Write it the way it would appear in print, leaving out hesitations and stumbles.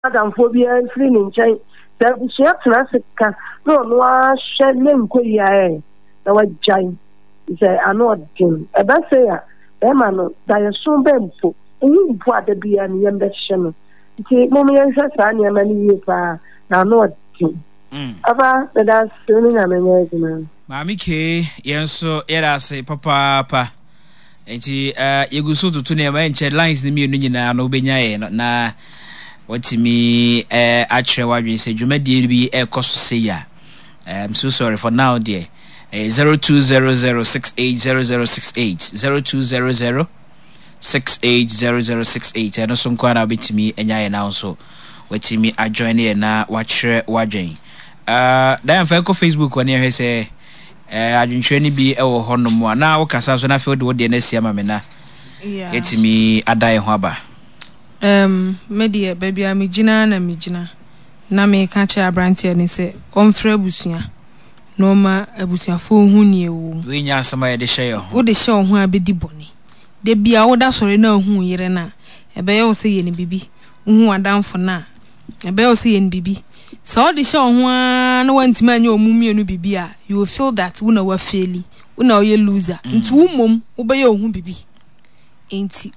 Madam Phobia free in chain. There was yet Nasika. No, share name quay. There was giant. Say, I know a king. A basaya. Emano, there so bemfo. And you brought the beer and yambetion. See, Mommy and Sasania many years. Now, no a king. Ava, that's swimming and an Mammy K, yes, era say, papa. And she, you go so to near my lines in the union and obey na. What to me, actually, what you say, you may be a cost to say ya. I'm so sorry for now, dear. 0200680068 0200680068 and also quite bit to me and I also what to me I join here now watch wajing. Then for Facebook when you say I didn't train be a honor now because I was not feel what the next year mamma. Yeah, it's me a die harbor. Media baby I'm Mijina na me catch a branch and say on Frebusia. No ma abusiafo hu nie wo we nya asama ye de hye wo de hye ho abedi boni de bia wo da sore na hu yire na ebe ye wo se ye ni bibi hu adamfo na ebe ye wo se ye ni bibi so wo de hye ho na wantima anya omumie no bibi a you will feel that wo na wa faili wo na wo ye loser nti wo mom wo be ye hu bibi enti